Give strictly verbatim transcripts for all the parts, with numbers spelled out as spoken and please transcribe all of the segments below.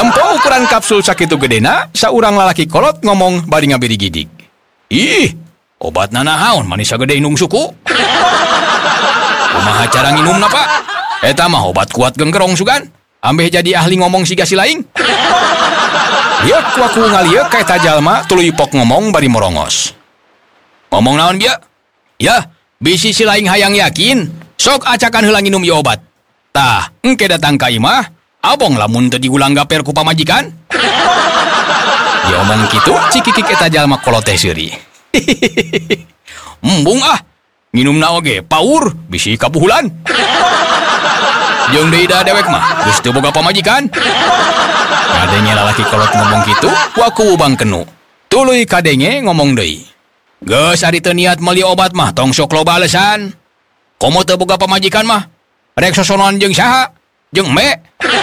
Nempo ukuran kapsul sakitu gedena, saurang lalaki kolot ngomong bari ngabiri gidig. Ih, obat nanahaon manis sagede inung suku. Kumaha cara nginumna, Pak? Eta mah obat kuat genggerong sugan. Ambeh jadi ahli ngomong siga si laing. Yeuk waku ngalieu ka eta jalma tuluy pok ngomong bari morongos. Ngomong naon bieu? Ya, bisi si laing hayang yakin. Sok acakan heula nginum ieu obat. Tah, engke datang ka imah, abong lamun teu diulang gaper ku pamajikan. Dia omong kitu, cikikik eta jalma kolot teh seuri. Embung ah, nginumna oge paur bisi kapuhulan. Jeung deui da dewek mah geus teu boga pamajikan. Kadenge lalaki kolot ngomong kitu, waku ubang kenu. Tuluy kadenge ngomong deui. Geus ari teu niat meuli obat mah tong sok loba alesan. Komo teu boga pamajikan mah rek sosonoan jeung saha? Jeung me.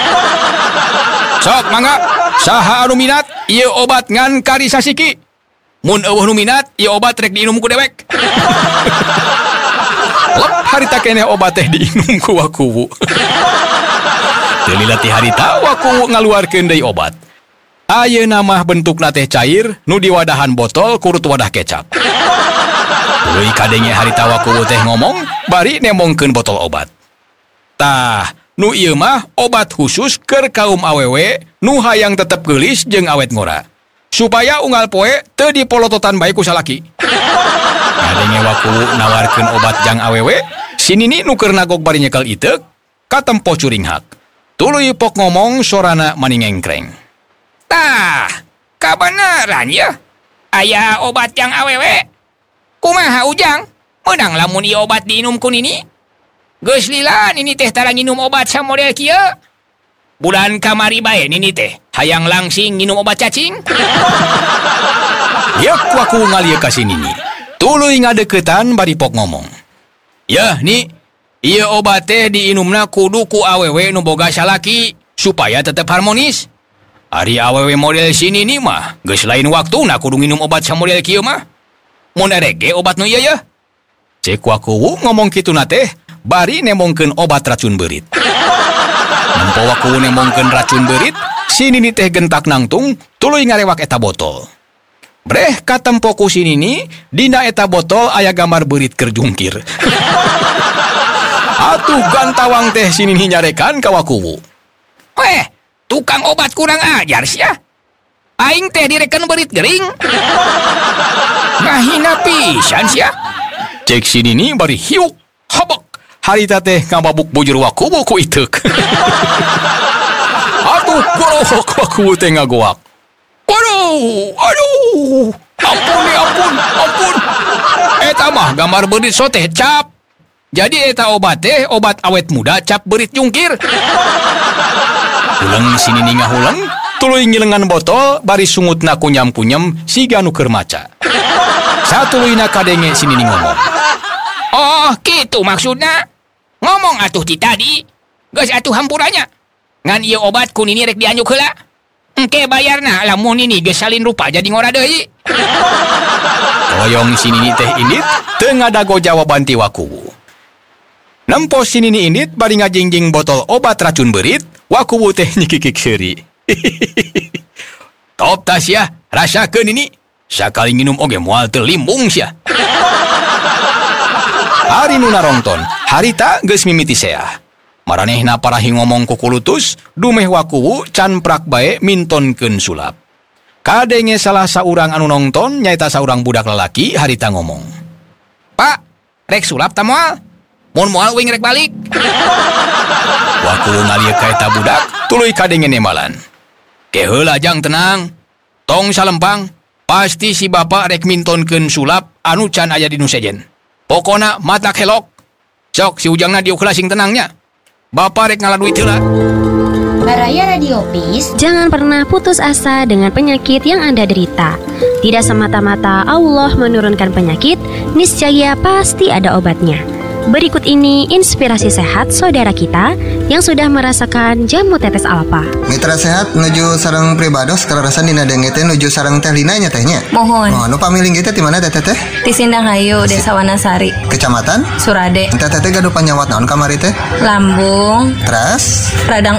Sok mangga, saha anu minat ieu obat ngan kari sasiki. Mun eueuh nu minat ieu obat rek diinum ku dewek. Lep harita keneh obat teh diinum ku wakuwu. Teu lila ti harita wakuwu ngaluarkeun deui obat. Ayeuna mah bentukna teh cair nu di wadahan botol kurut wadah kecap. Tuluy kadenge harita wakuwu teh ngomong bari nemongkeun botol obat. Tah, nu ieu mah obat khusus keur kaum awewe nu hayang tetep geulis jeung awet ngora. Supaya unggal poe teu dipolototan bae ku salaki. Kadenge wakuwu nawarkeun obat jang awewe, si Nini nu keur nagog bari nyekel iteuk, katempo curing hak. Tuluy pok ngomong sorana maningengkreng. Tah, kabeneran ya? Aya obat jang awewe? Kumaha ujang? Meunang lamun ieu obat diinum ku Nini? Geus lila Nini teh tara nginum obat samodel kieu. Bulan kamari bae Nini teh hayang langsing nginum obat cacing. Yeuk waku ngalieu ka si Nini. Tuluy ngadeuketan bari pok ngomong. Yah Ni, ieu obat teh diinumna kudu ku awewe nu boga salaki supaya tetep harmonis. Ari awewe model si Nini mah geus lain waktuna kudu nginum obat samodel kieu mah. Mun erege obat nu ieu yeuh. Cek wakuwu ngomong kituna teh bari nemongkeun obat racun beurit. Nempo wakuwu nemongkeun racun beurit, si Nini teh gentak nangtung tuluy ngarewak eta botol. Breh katempo ku si Nini, dina eta botol aya gambar beurit keur jungkir. Atuh gantawang teh si Nini nyarekan ka wakuwu. Weh, tukang obat kurang ajar sia. Aing teh direken beurit gering. Ngahina pisan sia. Cek si Nini bari hiuk, habak. Harita teh ngababuk bujur wakuwu ku iteuk. Atuh gorok wakuwu teh ngagoak. Waduh, aduh, ampun nih, ampun, ampun. Eta mah gambar beurit so teh cap. Jadi eta obat teh obat awet muda cap beurit jungkir. Huleng si Nini ngahuleng, tuluy ngilengan botol bari sungutna kunyam-kunyam siga nu keur maca. Satuluyna kadenge si Nini ngomong. Oh, kitu maksudna. Ngomong atuh ti tadi. Geus atuh hampurannya. Ngan ieu obat ku Nini rek dianyuk heula. Engke bayarna lamun Nini geus salin rupa jadi ngora deui. Koyong si Nini teh indit teu ngadago jawaban ti wakuwu. Nempo si Nini indit bari ngajingjing botol obat racun beurit, wakuwu teh nyikikik seuri. Top tas ya, rasakeun Nini. Sakali nginum oge moal teu limbung sia. Hari nu narongton, harita geus mimiti seah. Maranehna parahi ngomong ku kulutus, dumeh wakuwu can prak bae mintonkeun sulap. Kadenge salah saurang anu nongton nyaeta saurang budak lalaki harita ngomong. Pak, rek sulap ta moal? Mun moal uing rek balik. Wakuwu ngalieu ka eta budak, tuluy kadenge nembalan. Ke heula jang tenang. Tong salempang, pasti si bapak rek mintonkeun sulap anu can aya di nu sejen. Pokona matak helok. Sok si ujangna diuk heula sing tenangnya. Bapak rek ngaladuit heula. Baraya Radio Peace. Jangan pernah putus asa dengan penyakit yang Anda derita. Tidak semata-mata Allah menurunkan penyakit, niscaya pasti ada obatnya. Berikut ini inspirasi sehat saudara kita yang sudah merasakan jamu tetes alpa. Mitra sehat nuju sareng pribados kararasan dina denge teh nuju sareng teh Lina nya tehnya. Mohon. Oh, nu pamiling kita di mana teh teh? Di Sindanghayu, Desa Wanasari. Kecamatan? Surade. Teh teh gaduh panyawat naon kamari teh? Lambung. Teras? Radang